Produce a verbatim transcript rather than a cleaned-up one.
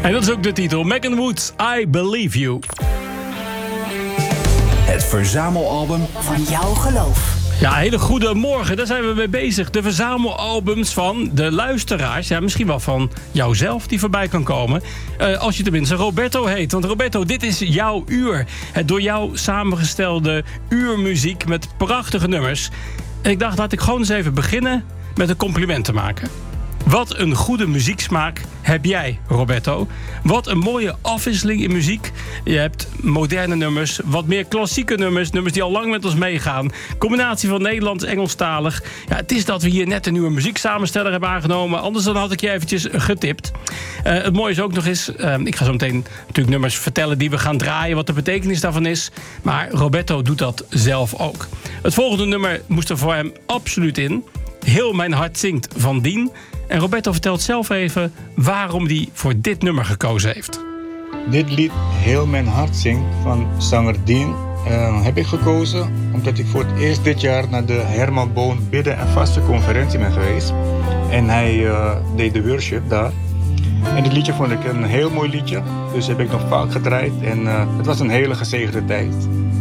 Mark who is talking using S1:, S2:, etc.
S1: En dat is ook de titel. Megan Woods, I Believe You.
S2: Het verzamelalbum
S3: van jouw geloof.
S1: Ja, hele goede morgen. Daar zijn we mee bezig. De verzamelalbums van de luisteraars. Ja, misschien wel van jouzelf die voorbij kan komen. Uh, als je tenminste Roberto heet. Want Roberto, dit is jouw uur. Het door jou samengestelde uur muziek met prachtige nummers. En ik dacht, laat ik gewoon eens even beginnen met een compliment te maken. Wat een goede muzieksmaak heb jij, Roberto. Wat een mooie afwisseling in muziek. Je hebt moderne nummers, wat meer klassieke nummers. Nummers die al lang met ons meegaan. Combinatie van Nederlands en Engelstalig. Ja, het is dat we hier net een nieuwe muzieksamensteller hebben aangenomen. Anders dan had ik je eventjes getipt. Uh, het mooie is ook nog eens... Uh, ik ga zo meteen natuurlijk nummers vertellen die we gaan draaien. Wat de betekenis daarvan is. Maar Roberto doet dat zelf ook. Het volgende nummer moest er voor hem absoluut in. Heel mijn hart zingt van Dien. En Roberto vertelt zelf even waarom hij voor dit nummer gekozen heeft.
S4: Dit lied, Heel mijn hart zingt, van zanger Dien, uh, heb ik gekozen omdat ik voor het eerst dit jaar naar de Herman Boon bidden en vaste conferentie ben geweest. En hij uh, deed de worship daar. En dit liedje vond ik een heel mooi liedje, dus heb ik nog vaak gedraaid. En uh, het was een hele gezegende tijd.